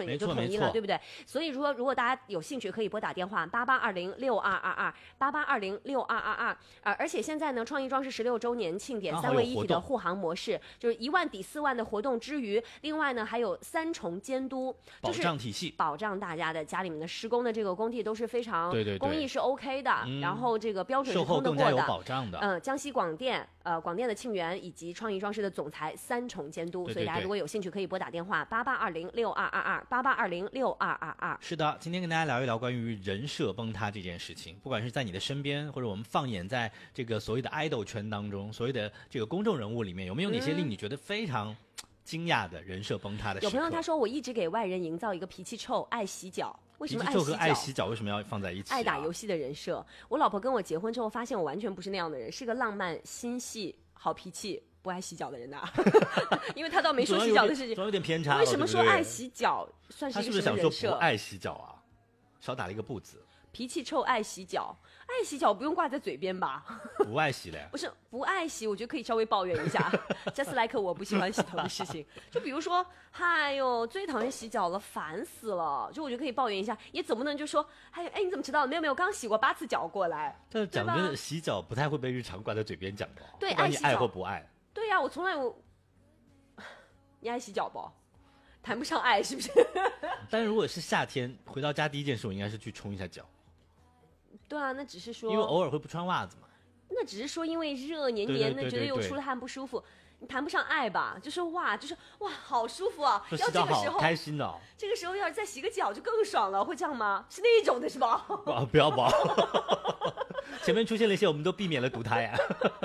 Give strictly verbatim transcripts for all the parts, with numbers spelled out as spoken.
分也就统一了，对不对？所以说，如果大家有兴趣，可以拨打电话八八二零六二二二八八二零六二二二啊！而且现在呢，创意装饰十六周年庆典三位一体的护航模式，就是一万抵四万的活动之余，另外呢还有三重监督， 保障体系， 保障大家的家里面的施工的这个工地都是非常对对对， 工艺是 OK 的， 嗯、 然后这个标准是通得过的， 售后更加有保障的。 嗯，江西广电、呃广电的庆元以及创意装饰的总裁三重监督， 对对对， 所以大家如果有兴趣可以拨打电话八八二零六二二二八八二零六二二二。 是的，今天跟大家聊一聊关于人设崩塌这件事情，不管是在你的身边，或者我们放眼在这个所谓的 idol 圈当中，所谓的这个公众人物里面，有没有哪些令你觉得非常惊讶的人设崩塌的时刻？ 有朋友他说，我一直给外人营造一个脾气臭、爱洗脚。为什么爱洗脚？ 脾气臭和爱洗脚为什么要放在一起、啊？ 爱打游戏的人设。我老婆跟我结婚之后，发现我完全不是那样的人，是个浪漫、心细、好脾气、不爱洗脚的人呐、啊。因为他倒没说洗脚的事情， 总有点偏差。 为什么说爱洗脚算是一个什么人设？ 他是不是想说不爱洗脚啊？少打了一个不字。 脾气臭，爱洗脚，爱洗脚不用挂在嘴边吧？ 不爱洗嘞？ 不是不爱洗，我觉得可以稍微抱怨一下。Just like 我不喜欢洗头的事情，就比如说，哎呦，最讨厌洗脚了，烦死了。就我觉得可以抱怨一下，也总不能就说，哎哎，你怎么知道？没有没有，刚洗过八次脚过来。 但是讲真的，洗脚不太会被日常挂在嘴边讲的。 对， 不管你爱或不爱。 对呀、啊，我从来我，你爱洗脚不？谈不上爱是不是？ 但是如果是夏天回到家第一件事，我应该是去冲一下脚。 对啊，那只是说， 因为偶尔会不穿袜子嘛。 那只是说，因为热黏黏的，觉得又出了汗不舒服，你谈不上爱吧？就是哇，就是哇，好舒服啊！要这个时候开心的、哦， 这个时候要是再洗个脚就更爽了，会这样吗？是那一种的是吧？ 啊，不要吧！前面出现了一些，我们都避免了毒他呀。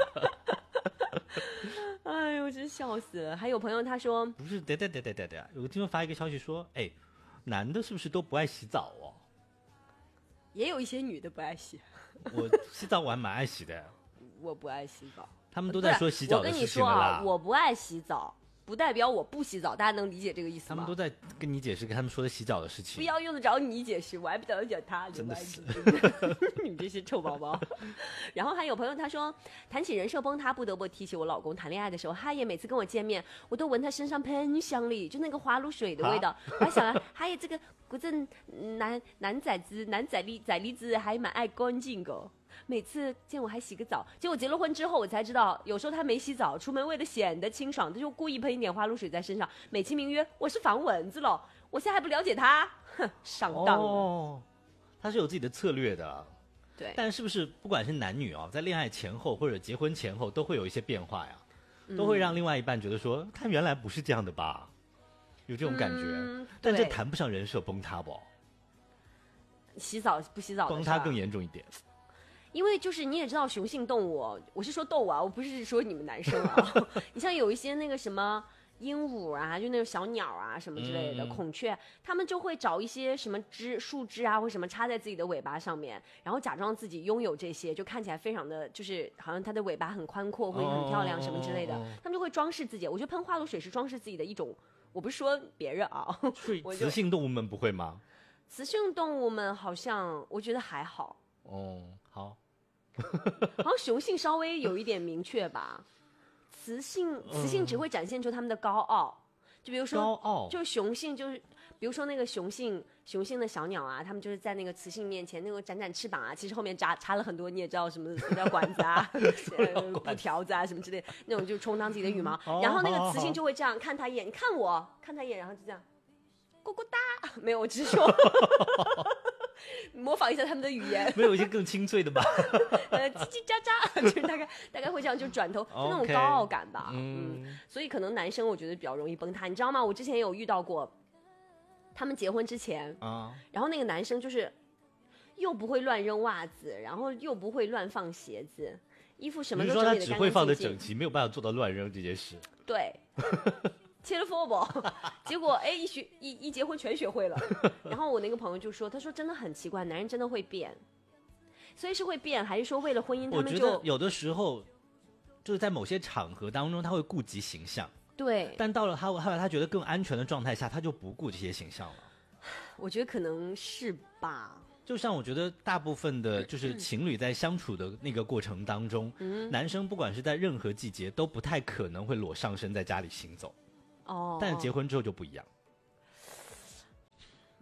哎呦，真笑死了！还有朋友他说， 不是，对对对对对对，有个听众发一个消息说，哎，男的是不是都不爱洗澡哦？ 也有一些女的不爱洗， 我洗澡我还蛮爱洗的。 我不爱洗澡， 他们都在说洗澡的事情了啦。 我跟你说啊，我不爱洗澡，不代表我不洗澡，大家能理解这个意思吗？ 他们都在跟你解释，跟他们说的洗澡的事情。 不要用得着你解释，我还不得讲他。 真的是， 你们这些臭宝宝。然后还有朋友他说，谈起人设崩塌，不得不提起我老公谈恋爱的时候，他也每次跟我见面，我都闻他身上喷香里，就那个花露水的味道。我还想啊，还有这个古镇男男崽子男崽粒崽粒子还蛮爱干净的。每次见我还洗个澡，结果结了婚之后我才知道，有时候他没洗澡，出门为了显得清爽，他就故意喷一点花露水在身上，美其名曰我是防蚊子了。我现在还不了解他，哼，上当了。 哦，他是有自己的策略的。 对， 但是不是不管是男女啊，在恋爱前后或者结婚前后，都会有一些变化呀，都会让另外一半觉得说，他原来不是这样的吧，有这种感觉。嗯、但这谈不上人设崩塌不？ 洗澡不洗澡的崩塌更严重一点。 因为就是你也知道雄性动物，我是说动物啊，我不是说你们男生啊。你像有一些那个什么鹦鹉啊，就那种小鸟啊什么之类的、嗯、孔雀，他们就会找一些什么枝树枝啊或什么插在自己的尾巴上面，然后假装自己拥有这些，就看起来非常的就是好像它的尾巴很宽阔或者很漂亮什么之类的、哦、他们就会装饰自己。我觉得喷花露水是装饰自己的一种，我不是说别人啊。 雌性动物们不会吗？ 雌性动物们好像我觉得还好哦，好， 好像雄性稍微有一点明确吧，雌性雌性只会展现出他们的高傲，就比如说高傲， 就是雄性就是，比如说那个雄性雄性的小鸟啊，他们就是在那个雌性面前那个展展翅膀啊，其实后面扎插了很多你也知道什么塑料管子啊、布条子啊什么之类的，那种就充当自己的羽毛， 哦、 然后那个雌性就会这样看他一眼，你看我看他一眼，然后就这样，咕咕哒，没有，我只是说。模仿一下他们的语言， 没有一些更清脆的吧？ 呃，叽叽喳喳，就是大概大概会这样，就转头，就那种高傲感吧。嗯, 嗯，所以可能男生我觉得比较容易崩塌，你知道吗？我之前有遇到过，他们结婚之前啊，然后那个男生就是又不会乱扔袜子，然后又不会乱放鞋子，衣服什么都整理得干干净净。 你说他只会放得整齐，没有办法做到乱扔这件事。 对。切了 f 不，结果哎一学一一结婚全学会了。然后我那个朋友就说，他说真的很奇怪，男人真的会变，所以是会变，还是说为了婚姻他们就？ 我觉得有的时候就是在某些场合当中，他会顾及形象， 对。 但到了他后来他觉得更安全的状态下，他就不顾这些形象了。 我觉得可能是吧。 就像我觉得大部分的就是情侣在相处的那个过程当中，嗯、男生不管是在任何季节都不太可能会裸上身在家里行走。哦，但是结婚之后就不一样。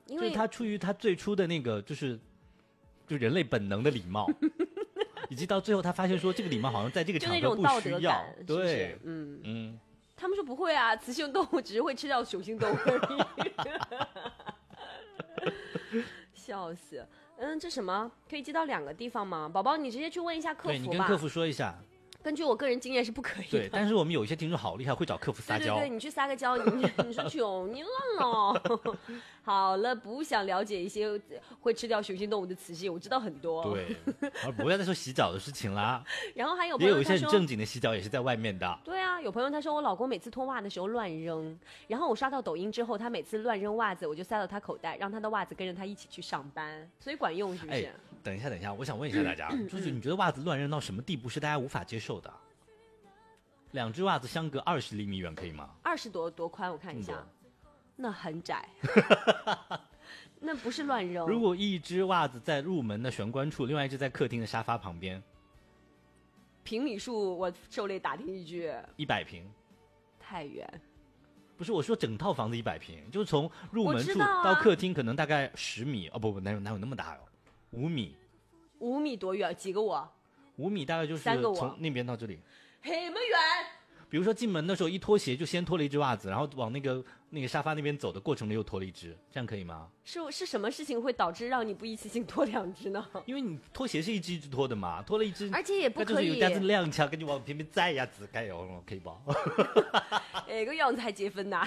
因为就是他出于他最初的那个就是就人类本能的礼貌。以及到最后，他发现说这个礼貌好像在这个场合不需要，对， 是是嗯嗯， 他们说不会啊，雌性动物只是会吃掉雄性动物而已。笑死，嗯，这什么可以寄到两个地方吗？宝宝，你直接去问一下客服吧。 对，你跟客服说一下。 根据我个人经验是不可以的。 对，但是我们有一些听众好厉害，会找客服撒娇。 对对对，你去撒个娇，你你说求你了咯。好了，不想了解一些会吃掉雄性动物的雌性，我知道很多。 对，而不要再说洗澡的事情啦。 然后还有朋友也有一些很正经的洗澡也是在外面的。 对啊，有朋友他说我老公每次脱袜的时候乱扔，然后我刷到抖音之后，他每次乱扔袜子，我就塞到他口袋，让他的袜子跟着他一起去上班，所以管用是不是？ 哎，等一下，等一下，我想问一下大家，就是你觉得袜子乱扔到什么地步是大家无法接受的？两只袜子相隔二十厘米远可以吗？ 二十多多宽，我看一下，那很窄。那不是乱扔。 如果一只袜子在入门的玄关处，另外一只在客厅的沙发旁边， 平米数我受累打听一句， 一百平， 太远。 不是我说整套房子一百平，就是从入门处啊、 到客厅可能大概十米哦，不不，哪有哪有那么大哟？五米。 五米多远？几个我？ 五米大概就是从那边到这里。 那么远。 比如说进门的时候一脱鞋就先脱了一只袜子，然后往那个那个沙发那边走的过程里又脱了一只，这样可以吗？ 是是什么事情会导致让你不一次性脱两只呢？ 因为你脱鞋是一只一只脱的嘛，脱了一只， 而且也不可以。 就是有家子踉跄，跟你往旁边摘呀子，该有可以吧？ 哎，个样子还结分呐？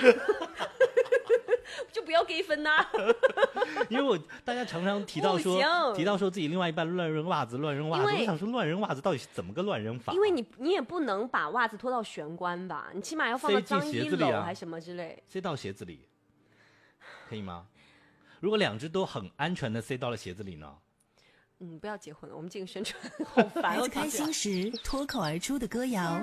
就不要给分呐！ 因为我大家常常提到说，提到说自己另外一半乱扔袜子，乱扔袜子。我想说，乱扔袜子到底是怎么个乱扔法？ 因为你你也不能把袜子拖到玄关吧，你起码要放到脏衣篓、啊、还什么之类， 塞到鞋子里，可以吗？如果两只都很安全的塞到了鞋子里呢？ 嗯，不要结婚了，我们进个宣传，好烦。 孩子开心时脱口而出的歌谣，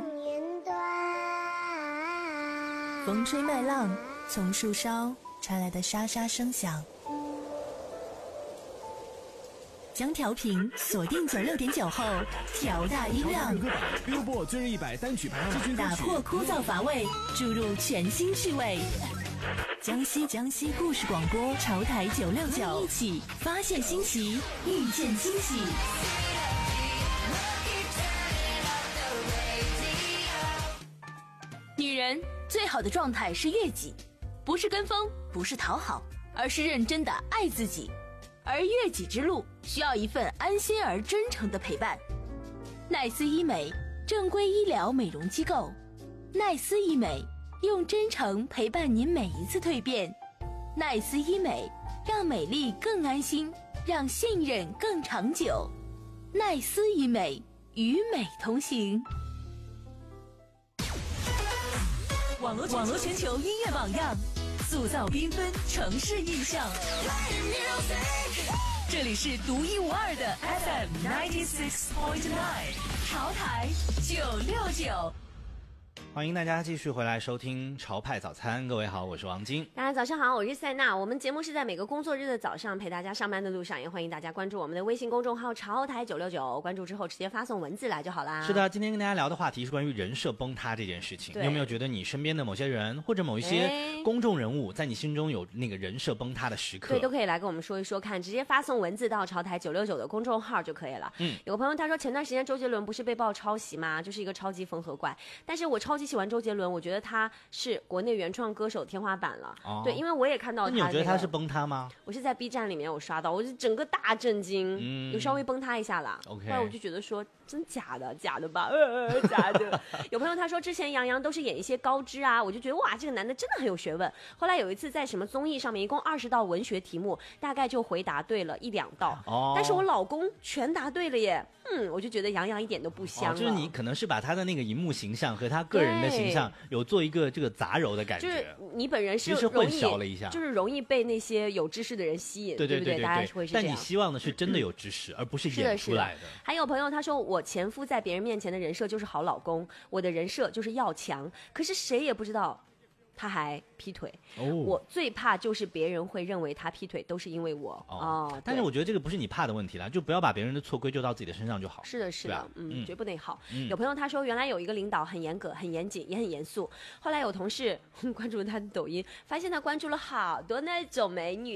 风吹麦浪，从树梢传来的沙沙声响，将调频锁定九六点九后，调大音量， Billboard 最热一百单曲排行榜， 打破枯燥乏味，注入全新趣味。江西江西故事广播潮台九六九，一起发现新奇，遇见惊喜。女人最好的状态是悦己，不是跟风，不是讨好，而是认真的爱自己。而悦己之路需要一份安心而真诚的陪伴。奈斯医美，正规医疗美容机构。奈斯医美，用真诚陪伴您每一次蜕变。奈斯医美，让美丽更安心，让信任更长久。奈斯医美，与美同行。网络网络全球音乐榜样，塑造缤纷城市印象。这里是独一无二的 F M ninety six point nine 潮台九六九。 欢迎大家继续回来收听潮派早餐，各位好，我是王晶。 大家早上好，我是塞娜。我们节目是在每个工作日的早上陪大家上班的路上，也欢迎大家关注我们的微信公众号潮台九六九，关注之后直接发送文字来就好啦。 是的，今天跟大家聊的话题是关于人设崩塌这件事情。你有没有觉得你身边的某些人或者某一些公众人物，在你心中有那个人设崩塌的时刻？ 对，都可以来跟我们说一说看，直接发送文字到潮台九六九的公众号就可以了。嗯，有个朋友他说前段时间周杰伦不是被曝抄袭吗？就是一个超级缝合怪。但是我超级喜欢周杰伦，我觉得他是国内原创歌手天花板了。哦，对，因为我也看到他、那個。 那你有觉得他是崩塌吗？ 我是在 B 站里面有刷到，我就整个大震惊，嗯、有稍微崩塌一下啦。 OK， 后来我就觉得说真假的，假的吧，呃，假的。有朋友他说之前杨洋都是演一些高知啊，我就觉得哇，这个男的真的很有学问。后来有一次在什么综艺上面，一共二十道文学题目，大概就回答对了一两道，哦、但是我老公全答对了耶。嗯，我就觉得杨洋一点都不香了、哦、 就是你可能是把他的那个荧幕形象和他个人的形象有做一个这个杂糅的感觉， 就是你本人是其实混淆了一下， 就是容易被那些有知识的人吸引， 对对对 对, 对, 对, 对, 对, 对, 对, 对, 对, 对，大家会是这样。 但你希望的是真的有知识，嗯、而不是演出来的。 是的，还有朋友他说，我前夫在别人面前的人设就是好老公，我的人设就是要强，可是谁也不知道他还劈腿、哦、我最怕就是别人会认为他劈腿都是因为我哦, 哦。 但是我觉得这个不是你怕的问题啦，就不要把别人的错归咎到自己的身上就好。 是的，是的，啊、嗯, 嗯，绝不内耗、嗯。有朋友他说，原来有一个领导很严格、很严谨，也很严肃。后来有同事关注了他的抖音，发现他关注了好多那种美女。